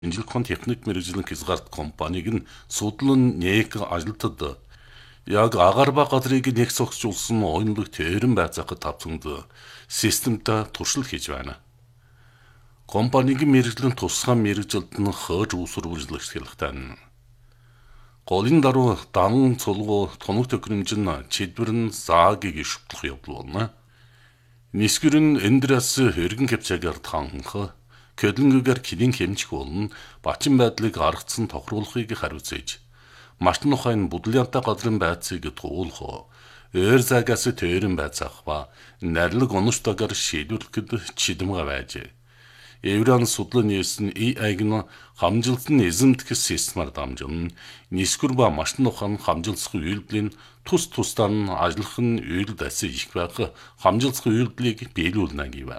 Шинжилгээ техник мэргэжлийн хязгаарт компаниг нь судлан нэг ажилтад яг агаар ба газрыг нэг зогсуулсан оюунлог тээрэн байцаахад тавцанд системтэй туршил хийж байна. Компанийн мэргэжлийн тусгай мэргэжилд нь хойж усур үйлчлэгч хэлэхтэн. Голын даруй дан цулгуу тоног төхөөрөмжн чидвэрн заагийг шүтлэх явдал байна. Нисгэрэн эндрэс хэрэгэн капчагаар танхах көлөнгөөр килин хэмжих болно бачин байдлыг аргацсан тохируулахыг хариуцээж машин ухаан будлянтай газрын байцыг туулах ээр загаас тээрэн байцаах ба нарилэг оноштойгоор шийдвэрлэхэд чидэмгээ байж Евран судлан нийсэн АИ-г хамжилтны эзэмдэх системаар дамжин нисгэр ба машин ухаан хамжилсах үйлдэлийн тус тусдаа нь ажиллах нь үйлд асар их байх хамжилсах үйлдэлийг биелүүлнэ гэв.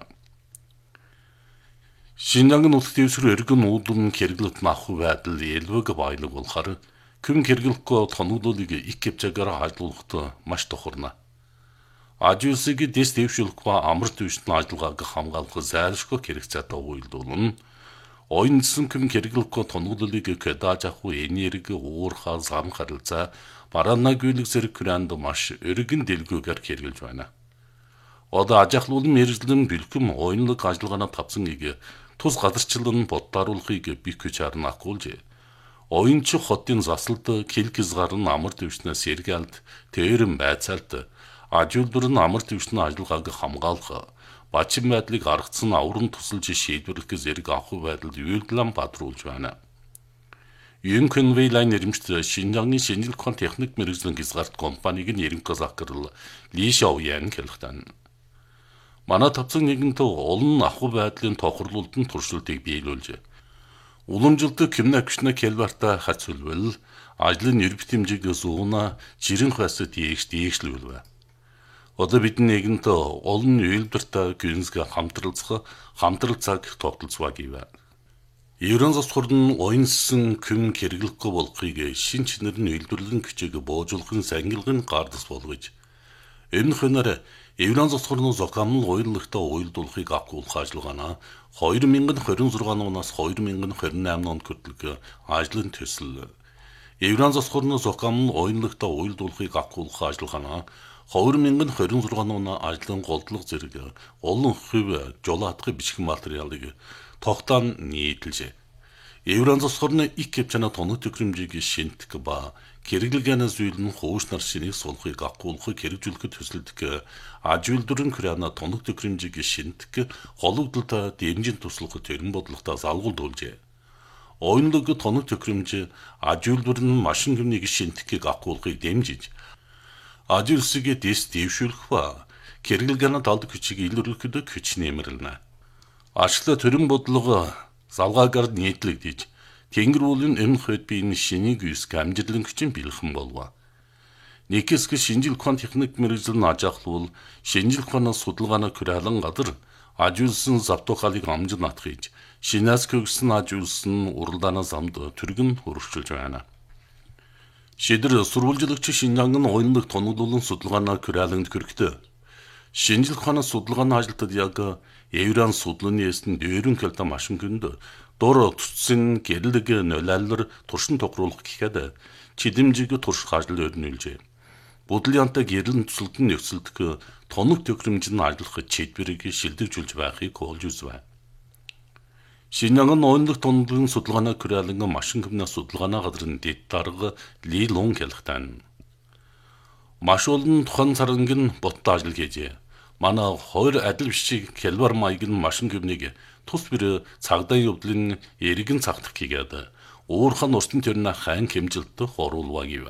Шинжлэх ухааны дэвсгэр эргэн үүдэн хэрэглэлт авах байдал элвэг баялаг болохоор күн хэрэглэхгүй тоноглолыг их хэмжээгээр ажиллуулахад маш тохирно. Ажуулсыг дэс дэвшүүлэх ба амар төвшин ажиллагааг хамгаалах зайлшгүй хэрэгцээтэй үйлдүүлнэ. Ойнсон күн хэрэглэхгүй тоноглолыг кэдаж авах энерги уурхаа зам харилцаа бараанаг үйлэг зэрэг күрэнд маш өргөн дэлгүүгээр хэрэгжилж байна. Одоо ажиахлуулан мэргэжлэн бэлхэм ойнлог ажиллагаанаа тавцангийг тус газарчлан боддааруулахыг бих гэж харна акуулж. Оюунч хотын засалд килгизгар нь амар төвшнөөс сэргэлт тээрэн байцаалт ажуулбар нь амар төвшин ажиллагааг хамгаалах бачин байдлыг аргацсан авран тусалж шийдвэрлэх зэрэг авах байдалд үйлдэлэн бадруулж байна. Юнкенвейлайн нэрмжт Шинжааны шинжилгээ ухааны техник мэргэжлийн хязгаарт компаниг нь ерөнхий захирал Ли Шаоян хэлэхдээ манай тавцан нэгэнтээ олон авах байдлын тохирлуулалт нь туршилтыг биелүүлж уламжилт кимнакшна келбарта хацулвал ажлын нэрвт хэмжээг зууна жирэн хасад дийгшлүүлвэ. Одоо бидний нэгэнтээ олон үйлдвэртэй гүнзгий хамтрал цаг тогтолцоо гэв. Еврон засвар нь ойнсон күн хэрэглэхгүй болохыг шин чанар нь үйлдвэрлэлийн хүчийг боожуулахын сангилгын гардас болгож энэ хөнөр Еврон засвар нь зохиомл уянлагтай уйлдуулахыг агуулах ажиллагаанаа 2026 оноос 2028 онд хүртэл ажлын төсөл Еврон засвар нь зохиомл уянлагтай уйлдуулахыг агуулах ажиллагаанаа 2026 оны ажлын голдлого зэрэг олон хувь жолоодох бичгэн материалыг тогтоон нийтэлж Еврон засвар нь их хэмжээний тоног төхөөрөмжийг шинтгэх ба хэрэглэгээний зүйл нь хууш нар шинийг сулахыг агуулахыг хэрэгжүүлэхэд төсөлдөг аж үйлдвэрийн хураана тоног төхөөрөмжийг шинтгэх хологдолтой дэмжин туслах төрөн бодлоготой залгуулж оюунлог тоног төхөөрөмж аж үйлдвэр нь машин хүмнийг шинтгэхийг агуулахыг дэмжиж аж үйлсийг дэс дэвшүүлэх ба хэрэглэгээний талд хүчийг илрүүлэхэд хүч нэмэрлэнэ. Ашиглаа төрөн бодлого залгаагаар нийтлэгдэж тэнгэр уулын өмнөх хэд биеийн шинийг үсг амжилтлан хүчин бэлхэн болов. Нэгэсг шинжилгээ ухааны техник мэргэжлийн ажиахлуул шинжилгээ ухааны судалгааны хураалан газар аж үйлсэн завтуухалыг амжилт натхиж шинээс көгсөн аж үйлсэн уралдаанаа замд түргэн хөрвчилж байна. Шийдэр сурвалжлагч Шинжаан оюунлог тоноглолон судалгаанаа хурааланд хүрэхдээ шинжилгээ ухааны судалгааны ажилтад яг Еврон судлааны эсн дээрэн кэлдэ машин хүнд дур тутсын гэрэлэг нөлөөлөр туршин тохируулах гэхэд чидэмжиг турших ажил өрнүүлжээ. Будлянтай гэрэлэн төсөлд нь нөхцөлдөх тоног төхөөрөмж нь ажиллах чидвэрийг шилдэгжүүлж байхыг олж үзвэ. Шинжаан оюунлог тоноглолын судалгаанаа хураалан машин хүмний судалгаанаа газрын дэд дарга Ли Лун хэлэхдээ маш олон тухайн царангийн боттой ажил хийжээ. Манай хоёр адил бичиг хялбар маяг нь машин хүмнийг тус бэр цагдаа явдлын эргэн цагтах хийгээд уурхан уртын төрнө хайн хэмжилтд оруулва гэв.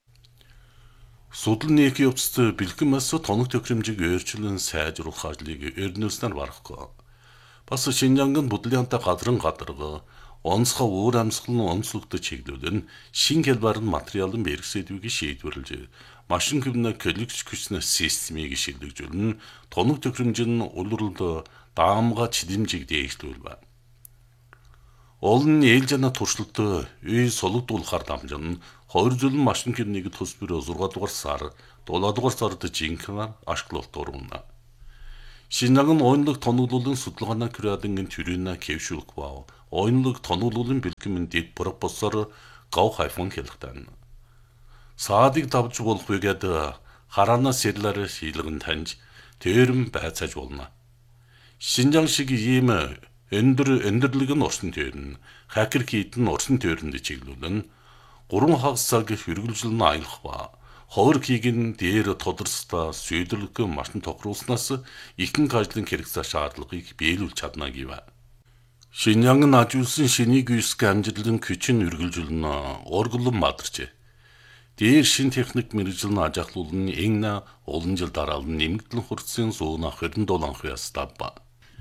Судлалын их явцад бэлгэмээс тоног төхөөрөмжийг өөрчлөн сайжруулах ажлыг өрнүүлснээр барахгүй. Бас Шинжаан будлянтай газрын гадарга онцгой уур амьсгал нь онцлогдож чиглүүлэн шин хялбарын материалын бэрхсэдвийг шийдвэрлэж машин хүмний коллекц хүчний системийг шилжүүлэн тоног төхөөрөмж нь улиралд даамга чидэмжийг дээшлүүлвэ. Олон ээлжэна туршилт үй сологдуулахар дамжин 2 зүлэн машин хүмнийг тус бэр 6 дугаар сар 7 дугаар сард жинхэнэ ашиглалт орно. Шинжлэх ойнлог тоноглолын судалгаанаа күрээдэнгийн төрийнэ кэвшүүлэх бав. Ойнлог тоноглолын бэлтгэмэн дэд профессор Гав Хайфон хэлэхтэн. Саадыг давж болох үгээд хараана сэрлэр шилгэн таньж тэрэн байцааж болно. Шинжаан шиг ийм өндөрлөг нь орсон төрн хакер хийдэн орсон төрөнд чиглүүлэн 3 хагас цаг хэрэгжилн аялах ба ховор хийгэн дээр тодорстой сүйдэрлэг машин тохируулснаас ихэнх ажлын хэрэгцээ шаардлагыг биелүүлж чадна гэв. Шинжаан нь ажуулсан шинийг үсг амжилтын хүчин үргэлжлэн орглон мадарч. Дээр шин техник мэрэгжил нь ажиглуулан энэ олон жил дараалан нэмэгдэн хурцын 127 хуястав.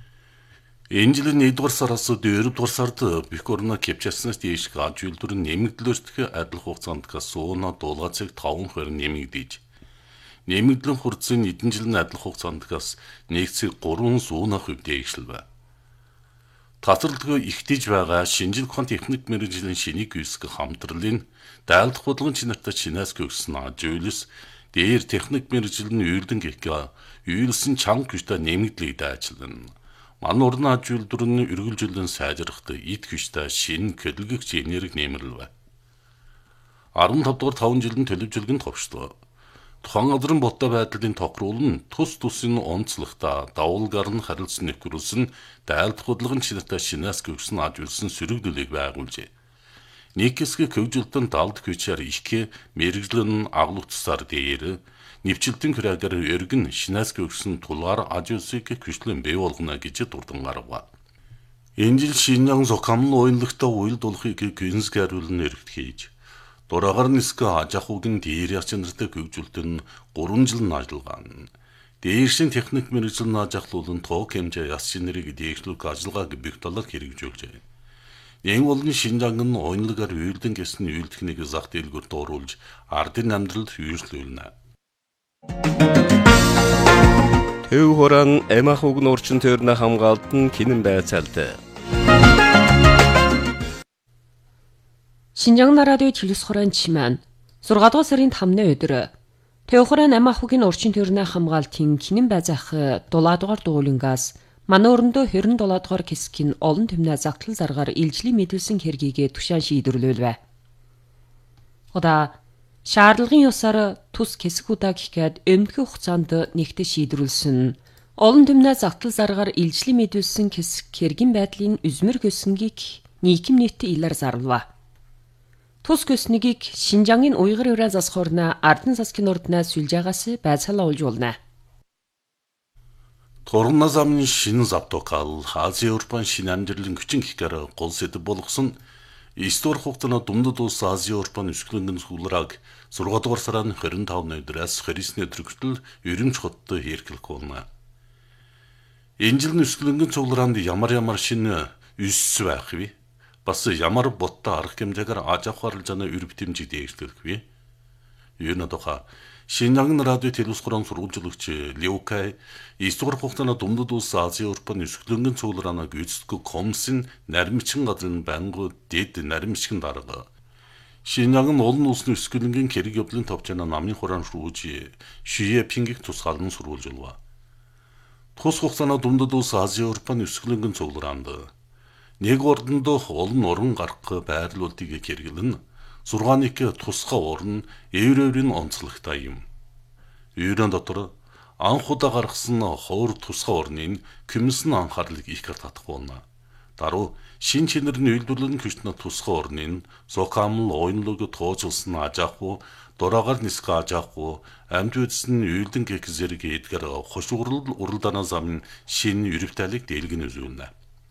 Энэ жилийн 1-р сараас 4-р сард Бикорна Кепчаснаас дээш ажуулдвар нэмэгдлөөсдөх адил хугацаанд сууна дуулгацыг 5 хувиар нэмэгдэж. Нэмэгдлэн хурцын эдэн жилийн адил хугацаанд нэгцэг 3% дээшлэв. Татварлага ихтэж байгаа шинжлэх ухааны техник мэрэгжлийн шинийг үүсгэх хамтралын дайлдах бодлогын чинартай чинаас гүйсэн ажуулс дээр техник мэрэгжил нь үйлдэн гэх үйлсэн чанга хүчтэй нэмэгдлийг дайчлан ман уран ажуулдвар нь үргэлжлэн сайжрахад эд хүчтэй шинэ хөдөлгөгч энерги нэмэрлэв. 15 дугаар 5 жилийн төлөвлөгөөнд товчлоо. Тухайн газрын бодтой байдлын тохируул нь тус тусын онцлогтой давуулгаар нь харилцан нэвтрүүлсэн дайлдах бодлогын чинартай шинээс гүйсэн ажуулсан сөрөглөлийг байгуулжээ. Нэг хэсэг хөгжилтөнд далд хүчээр их мэрэгжлэн агуулгацсаар дээр нэвчлэлтийн хүрээгээр өргөн шинээс гүйсэн тулгаар ажуулсыг хүчлэн бий болгоно гэж дурдан гарав. Энэ жил шинжлэх зохиомл ойнлогтой уйл дулахыг гүнзгийруулн эргэж хийж дураагаар нисэх ажахугийн дээр ячнартай хөгжилтөнд 3 жил ажиллагаан. Дээршин техник мэрэгжил нь ажахлуулан тоог хэмжээ яс шинэрийг дээшлүүлэх ажиллагааг бих талаар хэрэгжүүлжээ. Энэ болон шинжаан нь ойнлогаар үйлдэн гэсэн үйл техникийг зах дэлгүүрт оруулж ардын амьдралд хүйшлүүлнэ. Төв хорон эмах уг нурчин төрнө хамгаалтан кинэн байцаалт. Шинжаан радио телевиз хорон чимэн 6 дугаар сарын 5-ны өдөр Төв хорон эмах угийн урчин төрнө хамгаалтын кинэн байцаах 7 дугаар дуулингаас манай өрөндөө 27 дугаар хэсгийн олон түмнээ загтал заргаар илжлийн мэдүүлсэн хэргийг тушаан шийдвэрлэв. Удаа шаардлагын ёсоор тус хэсгүүдаа гэхэд өмнөх хугацаанд нэгтээ шийдвэрлсэн олон түмнээ загтал заргаар илжлийн мэдүүлсэн хэсэг хэргийн байдлын үзмэр хөсөнгийг нийгэм нийт илэр зарлав. Тус көснийг Шинжаангийн уйгыр ураа засхорна ардын засгийн орднаас сүлжаагаас байцаалаа олж болно. Торна замын шинэ завтокал Ази Европын шинэ амжилтын хүчин гэхээр гол сэдэв болгосон историк хугацааны дундад улс Ази Европын өсгөлөнгөн сүүлраг 6 дугаар сарын 25-ны өдрөөс 29-ний өдөр хүртэл ерөнч хоттой хэрхлэх болно. Энэ жилийн өсгөлөнгөн цуглараанд ямар шинэ өсс байх вэ? Бас ямар боттой арга хэмжээгээр аж ахуй арилжааны үр бүтэмжийг дээшлэх вэ? Юуны тухай Шинжаан радио телевиз хорон сурвалжлагч Леукай историк хугацааны дундад улс Ази Европын өсгөлөнгөн цугларааны гүйцэтгэх комиссын наримчин газрын байнгут дэд наримчин дарга. Шинжаан олон улсын өсгөлөнгөн хэрэг явдлын товчооноо намын хорон шүүж Шие Пингийг тусгаалan сурвалжлав. Тус хугацааны дундад улс Ази Европын өсгөлөнгөн цуглараанд нэг ордондох олон уран гарах байрлуулалтыг хэрэглэн 6-ны тусгай уран еврейрийн онцлогтой юм. Еврейн дотор анх удаа гаргасан ховор тусгай урнын комиссийн анхаарлыг их татах болно. Даруй шин чэнэрний үйлдвэрлэлийн хүчний тусгай урнын зохиомл ойнлог тоожлсон ажаахгүй дураагаар нисэх ажаахгүй амьд үдсэн үйлдэн гэх зэрэг эдгээр хошуурл уралдааны зам шин ерөвтайлыг дэлгэн үзүүлнэ.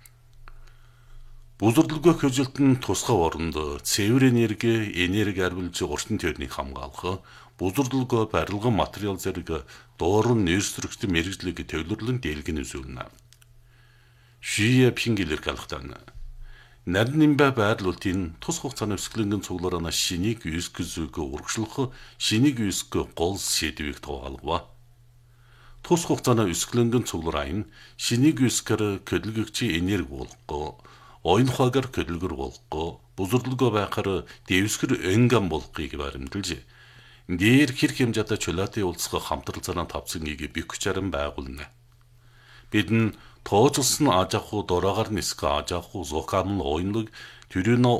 Бүзүрлэгөө хөжилтөн тусгай оронд цэвэр энерги арвилж урчин төрнийг хамгаалах, бүзүрлэгөө барилгын материал зэрэг дуурын нэрсрэгчдийн мэрэгжлийг төвлөрлөн дэлгэн үзүүлнэ. Шие Пингилэр галахтан. Нарийн байрлуулалтын тус хугацааны өсгөлөнгөн цуглараана шинийг үүсгэх урагшлах, шинийг үүсгэх гол сэдвийг тоогалгав. Тус хугацааны өсгөлөнгөн цуглараан шинийг үүсгэх хөдөлгөгчийн энерги болгох ойнхоогоор хөдөлгөр болгох, бүзүрлэгөө байхаар дэвсгэр энгам болгохыг баримталж, дээр хэрэг хэмжээтэй чулаатын уулзах хамтрал занаа тавцангийг бих хүчээр байгуулна. Бид нь тооцолсон аж ахуй дураагаар нисэх аж ахуй зохион оюуныг төрийн